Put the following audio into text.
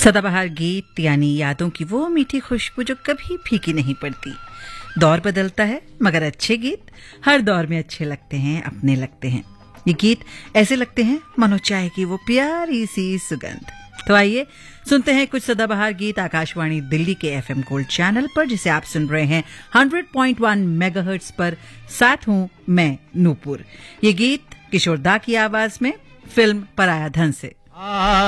सदाबहार गीत यानी यादों की वो मीठी खुशबू जो कभी फीकी नहीं पड़ती। दौर बदलता है मगर अच्छे गीत हर दौर में अच्छे लगते हैं, अपने लगते हैं। ये गीत ऐसे लगते हैं मानो चाय की वो प्यारी सी सुगंध। तो आइए सुनते हैं कुछ सदाबहार गीत आकाशवाणी दिल्ली के एफएम गोल्ड चैनल पर, जिसे आप सुन रहे हैं 100.1 मेगाहर्ट्ज पर। साथ हूं मैं नूपुर। ये गीत किशोर दा की आवाज में, फिल्म पराया धन से।